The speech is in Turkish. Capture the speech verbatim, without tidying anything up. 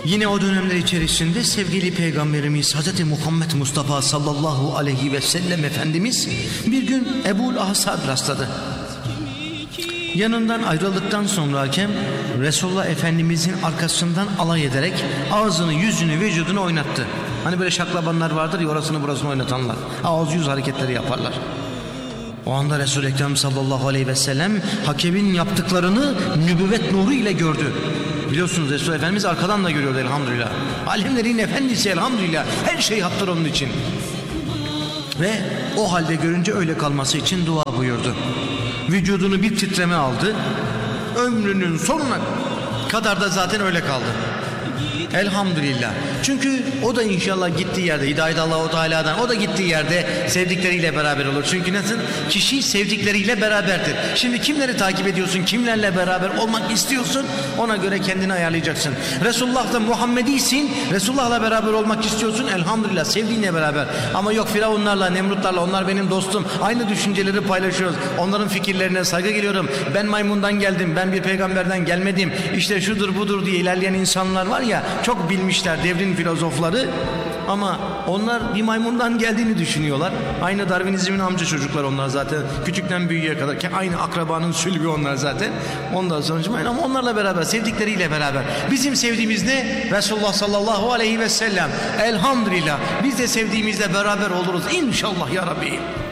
Yine o dönemler içerisinde sevgili Peygamberimiz Hazreti Muhammed Mustafa sallallahu aleyhi ve sellem Efendimiz bir gün Ebul Ahsab rastladı. Yanından ayrıldıktan sonra hakem Resulullah Efendimizin arkasından alay ederek ağzını, yüzünü, vücudunu oynattı. Hani böyle şaklabanlar vardır ya, orasını burasını oynatanlar. Ağız yüz hareketleri yaparlar. O anda Resul-i Ekrem sallallahu aleyhi ve sellem hakemin yaptıklarını nübüvvet nuru ile gördü. Biliyorsunuz Resul Efendimiz arkadan da görüyordu elhamdülillah. Alemlerin efendisi elhamdülillah. Her şey haktır onun için. Ve o halde görünce öyle kalması için dua buyurdu. Vücudunu bir titreme aldı. Ömrünün sonuna kadar da zaten öyle kaldı. Elhamdülillah. Çünkü o da inşallah gittiği yerde, hidayet Allah-u Teala'dan, o da gittiği yerde sevdikleriyle beraber olur. Çünkü nasıl? Kişi sevdikleriyle beraberdir. Şimdi kimleri takip ediyorsun, kimlerle beraber olmak istiyorsun, ona göre kendini ayarlayacaksın. Resulullah'ta Muhammedisin, Resulullah'la beraber olmak istiyorsun, elhamdülillah sevdiğinle beraber. Ama yok Firavunlarla, Nemrutlarla, onlar benim dostum, aynı düşünceleri paylaşıyoruz. Onların fikirlerine saygı geliyorum. Ben maymundan geldim, ben bir peygamberden gelmedim, İşte şudur budur diye ilerleyen insanlar var ya, çok bilmişler devrin filozofları, ama onlar bir maymundan geldiğini düşünüyorlar. Aynı Darwinizmin amca çocuklar onlar zaten, küçükten büyüğe kadar aynı akrabanın sülbü onlar zaten. Ondan sonra ama onlarla beraber, sevdikleriyle beraber. Bizim sevdiğimiz ne? Resulullah sallallahu aleyhi ve sellem. Elhamdülillah biz de sevdiğimizle beraber oluruz inşallah ya Rabbi.